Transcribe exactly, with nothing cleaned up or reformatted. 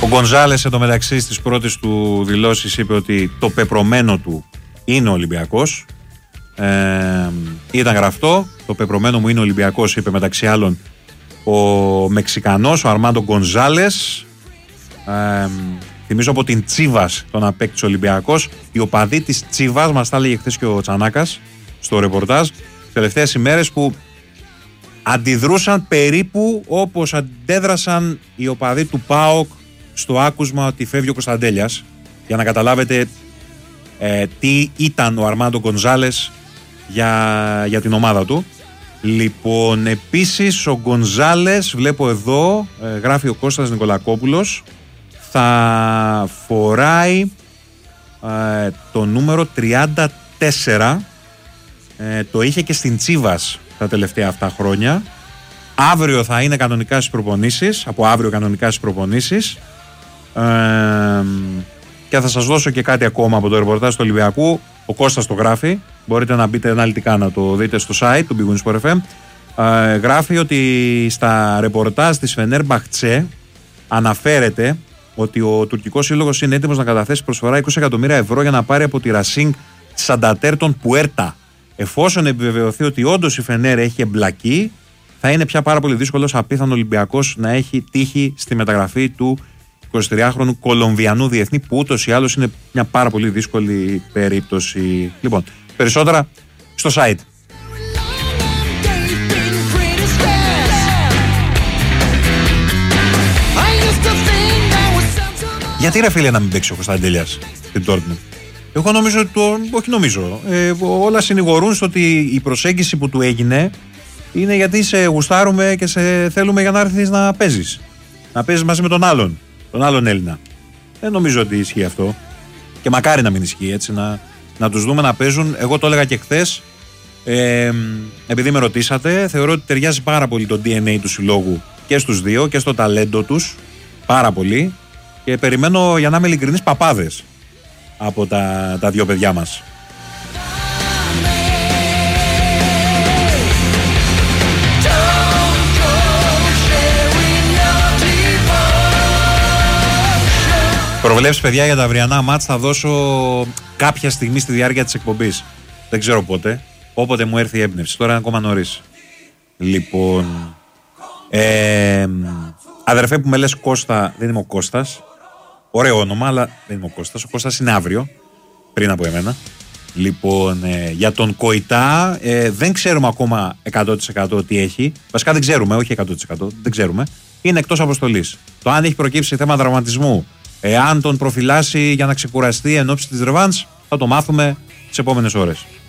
Ο Γκονζάλες εντωμεταξύ στις πρώτες του δηλώσεις είπε ότι το πεπρωμένο του είναι ο Ολυμπιακός. Ε, ήταν γραφτό. Το πεπρωμένο μου είναι ο Ολυμπιακός, είπε μεταξύ άλλων ο Μεξικανός, ο Αρμάντο Γκονζάλες. Ε, θυμίζω από την Τσίβας τον απέκτησε ο Ολυμπιακός. Οι οπαδοί της Τσίβας, μας τα έλεγε χθες και ο Τσανάκας στο ρεπορτάζ, τις τελευταίες ημέρες, που αντιδρούσαν περίπου όπως αντέδρασαν οι οπαδοί του ΠΑΟΚ στο άκουσμα ότι φεύγει ο Κωνσταντέλιας, για να καταλάβετε ε, τι ήταν ο Αρμάντο Γκονζάλες για, για την ομάδα του. Λοιπόν, επίσης ο Γκονζάλες, βλέπω εδώ, ε, γράφει ο Κώστας Νικολακόπουλος, θα φοράει ε, το νούμερο τριάντα τέσσερα, ε, το είχε και στην Τσίβας τα τελευταία αυτά χρόνια. Αύριο θα είναι κανονικά στις προπονήσεις, από αύριο κανονικά στις προπονήσεις. Ε, και θα σας δώσω και κάτι ακόμα από το ρεπορτάζ του Ολυμπιακού. Ο Κώστας το γράφει, μπορείτε να μπείτε αναλυτικά να το δείτε στο site του Big Win Sport εφ εμ. Ε, γράφει ότι στα ρεπορτάζ της Φενέρμπαχτσε αναφέρεται ότι ο τουρκικός σύλλογος είναι έτοιμος να καταθέσει προσφορά είκοσι εκατομμύρια ευρώ για να πάρει από τη Ρασίνγκ Σαντατέρ τον Πουέρτα. Εφόσον επιβεβαιωθεί ότι όντως η Φενέρ έχει εμπλακεί, θα είναι πια πάρα πολύ δύσκολος, απίθανο Ολυμπιακός να έχει τύχη στη μεταγραφή του εικοσιτριάχρονου Κολομβιανού διεθνή, που ούτως ή άλλως είναι μια πάρα πολύ δύσκολη περίπτωση. Λοιπόν, περισσότερα στο site. Γιατί ρε φίλε να μην παίξει ο Κωνσταντέλιας στην Dortmund? Εγώ νομίζω ότι το, όχι νομίζω, ε, όλα συνηγορούν στο ότι η προσέγγιση που του έγινε είναι γιατί σε γουστάρουμε και σε θέλουμε για να έρθεις να παίζεις. Να παίζεις μαζί με τον άλλον, τον άλλον Έλληνα. Δεν νομίζω ότι ισχύει αυτό. Και μακάρι να μην ισχύει, έτσι, να, να τους δούμε να παίζουν. Εγώ το έλεγα και χθες, ε, επειδή με ρωτήσατε, θεωρώ ότι ταιριάζει πάρα πολύ το ντι εν έι του συλλόγου και στους δύο και στο ταλέντο τους. Πάρα πολύ. Και περιμένω, για να είμαι ειλικρινής, παπάδες από τα, τα δύο παιδιά μας. Προβλέψεις, παιδιά, για τα αυριανά μάτς θα δώσω κάποια στιγμή στη διάρκεια της εκπομπής. Δεν ξέρω πότε. Όποτε μου έρθει η έμπνευση. Τώρα είναι ακόμα νωρίς. Λοιπόν, ε, αδερφέ που με λες Κώστα, δεν είμαι ο Κώστας. Ωραίο όνομα, αλλά δεν είμαι ο Κώστας. Ο Κώστας είναι αύριο, πριν από εμένα. Λοιπόν, ε, για τον Κοϊτά ε, δεν ξέρουμε ακόμα εκατό τοις εκατό τι έχει. Βασικά δεν ξέρουμε, όχι εκατό τοις εκατό, δεν ξέρουμε. Είναι εκτός αποστολής. Το αν έχει προκύψει θέμα τραυματισμού, εάν τον προφυλάσει για να ξεκουραστεί εν ώψη της ρεβάνς, θα το μάθουμε τις επόμενες ώρες.